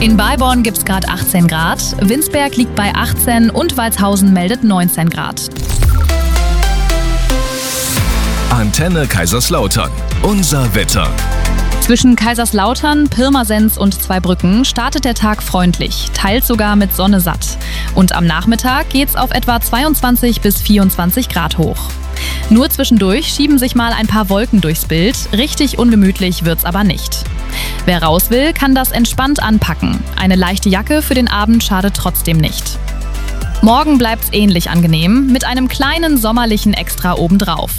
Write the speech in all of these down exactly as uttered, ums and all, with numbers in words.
In Beiborn gibt es gerade achtzehn Grad, Winsberg liegt bei achtzehn und Walshausen meldet neunzehn Grad. Antenne Kaiserslautern. Unser Wetter. Zwischen Kaiserslautern, Pirmasens und Zweibrücken startet der Tag freundlich, teils sogar mit Sonne satt. Und am Nachmittag geht's auf etwa zweiundzwanzig bis vierundzwanzig Grad hoch. Nur zwischendurch schieben sich mal ein paar Wolken durchs Bild, richtig ungemütlich wird's aber nicht. Wer raus will, kann das entspannt anpacken. Eine leichte Jacke für den Abend schadet trotzdem nicht. Morgen bleibt's ähnlich angenehm, mit einem kleinen sommerlichen Extra obendrauf.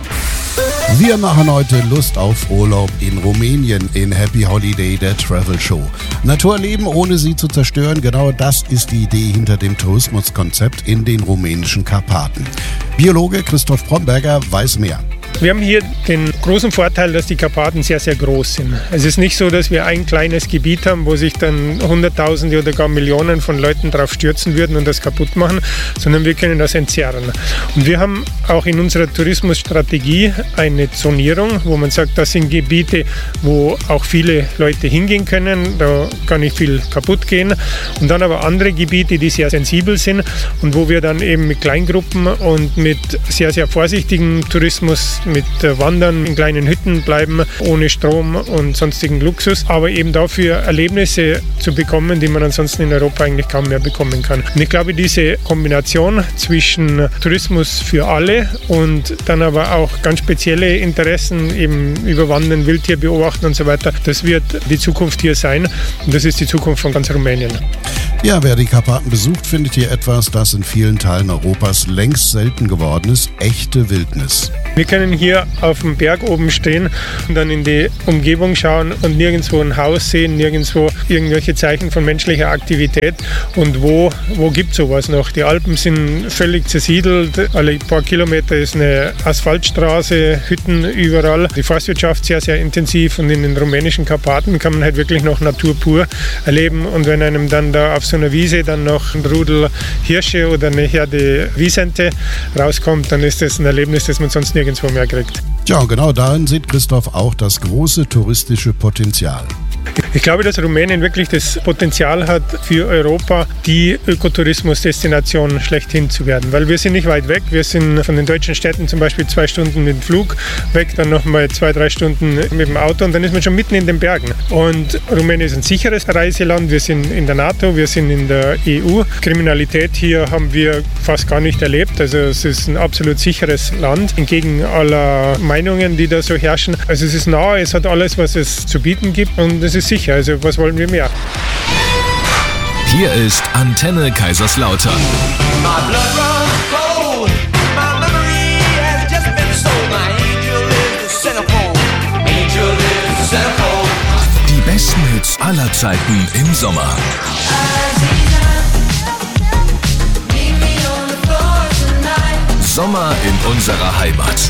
Wir machen heute Lust auf Urlaub in Rumänien in Happy Holiday, der Travel Show. Natur erleben, ohne sie zu zerstören, genau das ist die Idee hinter dem Tourismuskonzept in den rumänischen Karpaten. Biologe Christoph Bromberger weiß mehr. Wir haben hier den großen Vorteil, dass die Karpaten sehr, sehr groß sind. Es ist nicht so, dass wir ein kleines Gebiet haben, wo sich dann Hunderttausende oder gar Millionen von Leuten drauf stürzen würden und das kaputt machen, sondern wir können das entzerren. Und wir haben auch in unserer Tourismusstrategie eine Zonierung, wo man sagt, das sind Gebiete, wo auch viele Leute hingehen können, da kann nicht viel kaputt gehen. Und dann aber andere Gebiete, die sehr sensibel sind und wo wir dann eben mit Kleingruppen und mit sehr, sehr vorsichtigem Tourismus mit Wandern in kleinen Hütten bleiben, ohne Strom und sonstigen Luxus, aber eben dafür Erlebnisse zu bekommen, die man ansonsten in Europa eigentlich kaum mehr bekommen kann. Und ich glaube, diese Kombination zwischen Tourismus für alle und dann aber auch ganz spezielle Interessen, eben über Wandern, Wildtier beobachten und so weiter, das wird die Zukunft hier sein und das ist die Zukunft von ganz Rumänien. Ja, wer die Karpaten besucht, findet hier etwas, das in vielen Teilen Europas längst selten geworden ist: echte Wildnis. Wir können hier auf dem Berg oben stehen und dann in die Umgebung schauen und nirgendwo ein Haus sehen, nirgendwo irgendwelche Zeichen von menschlicher Aktivität. Und wo, wo gibt es sowas noch? Die Alpen sind völlig zersiedelt, alle paar Kilometer ist eine Asphaltstraße, Hütten überall. Die Forstwirtschaft sehr, sehr intensiv und in den rumänischen Karpaten kann man halt wirklich noch Natur pur erleben. Und wenn einem dann da auf so einer Wiese dann noch ein Rudel Hirsche oder eine Herde Wisente rauskommt, dann ist das ein Erlebnis, das man sonst nirgendwo mehr kriegt. Ja, und genau darin sieht Christoph auch das große touristische Potenzial. Ich glaube, dass Rumänien wirklich das Potenzial hat, für Europa die Ökotourismusdestination schlechthin zu werden. Weil wir sind nicht weit weg. Wir sind von den deutschen Städten zum Beispiel zwei Stunden mit dem Flug weg, dann nochmal zwei, drei Stunden mit dem Auto und dann ist man schon mitten in den Bergen. Und Rumänien ist ein sicheres Reiseland. Wir sind in der NATO, wir sind in der E U. Kriminalität hier haben wir fast gar nicht erlebt. Also es ist ein absolut sicheres Land, entgegen aller Meinungen, die da so herrschen. Also es ist nah, es hat alles, was es zu bieten gibt und es ist sicher. Also was wollen wir mehr? Hier ist Antenne Kaiserslautern. Die besten Hits aller Zeiten im Sommer. Sommer in unserer Heimat.